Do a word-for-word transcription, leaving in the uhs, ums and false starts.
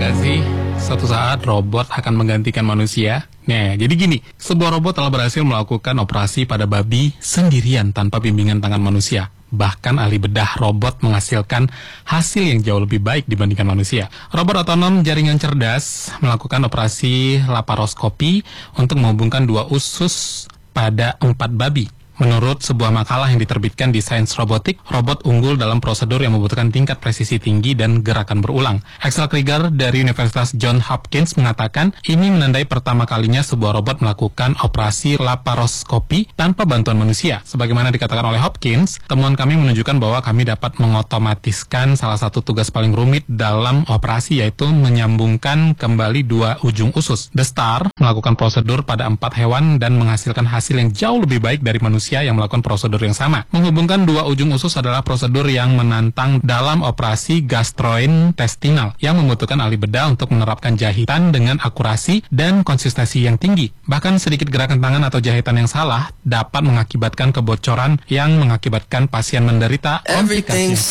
nggak sih? Suatu saat robot akan menggantikan manusia. Nah, jadi gini, sebuah robot telah berhasil melakukan operasi pada babi sendirian tanpa bimbingan tangan manusia. Bahkan ahli bedah robot menghasilkan hasil yang jauh lebih baik dibandingkan manusia. Robot otonom jaringan cerdas melakukan operasi laparoskopi untuk menghubungkan dua usus pada empat babi. Menurut sebuah makalah yang diterbitkan di Science Robotics, robot unggul dalam prosedur yang membutuhkan tingkat presisi tinggi dan gerakan berulang. Axel Krieger dari Universitas Johns Hopkins mengatakan, ini menandai pertama kalinya sebuah robot melakukan operasi laparoskopi tanpa bantuan manusia. Sebagaimana dikatakan oleh Hopkins, temuan kami menunjukkan bahwa kami dapat mengotomatiskan salah satu tugas paling rumit dalam operasi, yaitu menyambungkan kembali dua ujung usus. The Star melakukan prosedur pada empat hewan dan menghasilkan hasil yang jauh lebih baik dari manusia yang melakukan prosedur yang sama. Menghubungkan dua ujung usus adalah prosedur yang menantang dalam operasi gastrointestinal yang membutuhkan ahli bedah untuk menerapkan jahitan dengan akurasi dan konsistensi yang tinggi. Bahkan sedikit gerakan tangan atau jahitan yang salah dapat mengakibatkan kebocoran yang mengakibatkan pasien menderita komplikasi yang